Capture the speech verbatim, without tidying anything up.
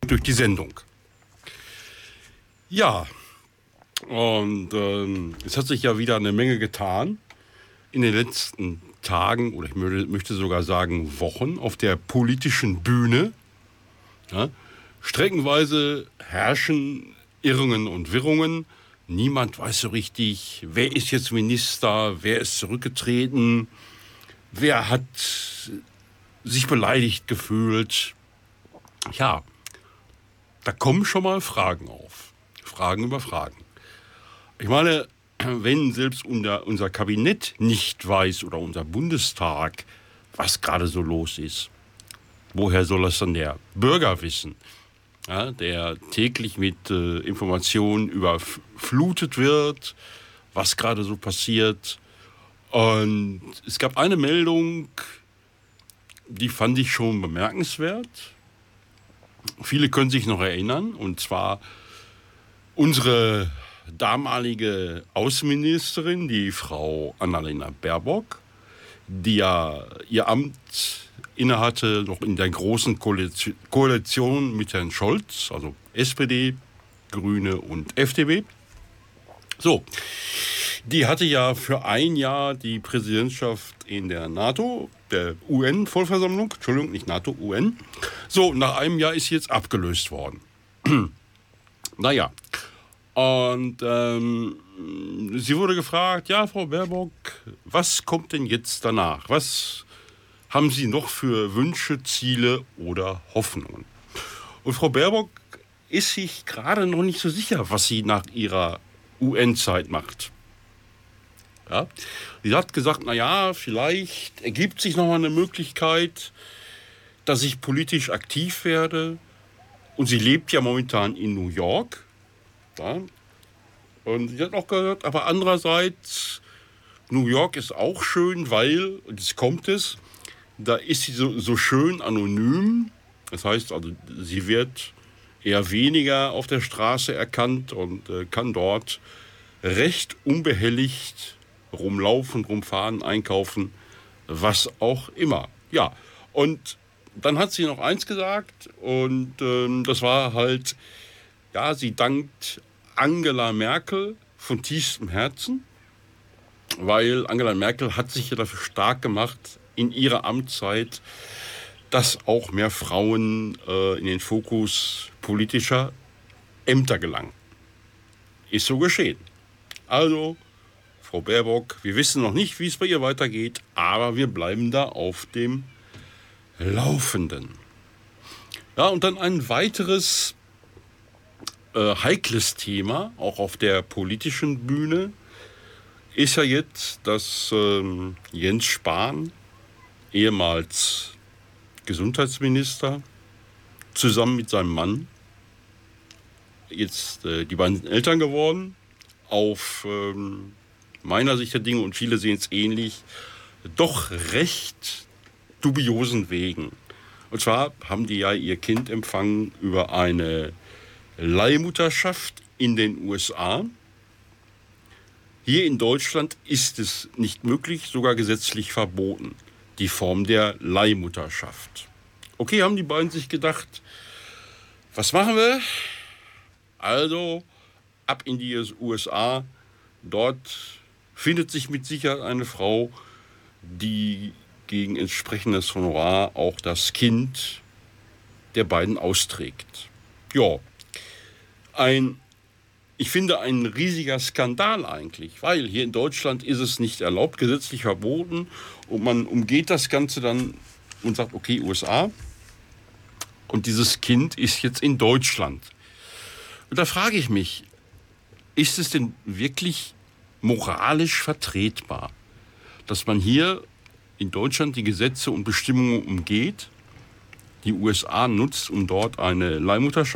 durch die Sendung. Ja, und ähm, es hat sich ja wieder eine Menge getan in den letzten Tagen, oder ich möchte sogar sagen Wochen, auf der politischen Bühne. Ja, streckenweise herrschen Irrungen und Wirrungen. Niemand weiß so richtig, wer ist jetzt Minister, wer ist zurückgetreten, wer hat sich beleidigt gefühlt. Ja, da kommen schon mal Fragen auf. Fragen über Fragen. Ich meine, wenn selbst unser, unser Kabinett nicht weiß oder unser Bundestag, was gerade so los ist, woher soll das dann der Bürger wissen, ja, der täglich mit äh, Informationen überflutet wird, was gerade so passiert. Und es gab eine Meldung, die fand ich schon bemerkenswert. Viele können sich noch erinnern, und zwar unsere damalige Außenministerin, die Frau Annalena Baerbock, die ja ihr Amt innehatte, noch in der großen Koalition mit Herrn Scholz, also S P D, Grüne und F D P. So, die hatte ja für ein Jahr die Präsidentschaft in der NATO, der U N-Vollversammlung, Entschuldigung, nicht NATO, U N. So, nach einem Jahr ist sie jetzt abgelöst worden. Naja, und ähm, sie wurde gefragt, ja, Frau Baerbock, was kommt denn jetzt danach? Was haben Sie noch für Wünsche, Ziele oder Hoffnungen? Und Frau Baerbock ist sich gerade noch nicht so sicher, was sie nach ihrer U N-Zeit macht. Ja? Sie hat gesagt, naja, vielleicht ergibt sich noch mal eine Möglichkeit, dass ich politisch aktiv werde. Und sie lebt ja momentan in New York. Ja? Und sie hat auch gesagt, aber andererseits, New York ist auch schön, weil, und jetzt kommt es, da ist sie so, so schön anonym. Das heißt also, sie wird eher weniger auf der Straße erkannt und äh, kann dort recht unbehelligt rumlaufen, rumfahren, einkaufen, was auch immer. Ja, und dann hat sie noch eins gesagt, und ähm, das war halt, ja, sie dankt Angela Merkel von tiefstem Herzen, weil Angela Merkel hat sich ja dafür stark gemacht in ihrer Amtszeit, dass auch mehr Frauen äh, in den Fokus politischer Ämter gelangen. Ist so geschehen. Also, Frau Baerbock, wir wissen noch nicht, wie es bei ihr weitergeht, aber wir bleiben da auf dem Laufenden. Ja, und dann ein weiteres äh, heikles Thema, auch auf der politischen Bühne, ist ja jetzt, dass ähm, Jens Spahn, ehemals Gesundheitsminister, zusammen mit seinem Mann, jetzt äh, die beiden Eltern geworden, auf ähm, meiner Sicht der Dinge, und viele sehen es ähnlich, doch recht dubiosen Wegen. Und zwar haben die ja ihr Kind empfangen über eine Leihmutterschaft in den U S A. Hier in Deutschland ist es nicht möglich, sogar gesetzlich verboten, die Form der Leihmutterschaft. Okay, haben die beiden sich gedacht, was machen wir? Also ab in die U S A. Dort findet sich mit Sicherheit eine Frau, die gegen entsprechendes Honorar auch das Kind der beiden austrägt. Ja, ein, ich finde, ein riesiger Skandal eigentlich, weil hier in Deutschland ist es nicht erlaubt, gesetzlich verboten, und man umgeht das Ganze dann und sagt, okay, U S A, und dieses Kind ist jetzt in Deutschland. Und da frage ich mich, ist es denn wirklich moralisch vertretbar, dass man hier in Deutschland die Gesetze und Bestimmungen umgeht, die U S A nutzt, um dort eine Leihmutterschaft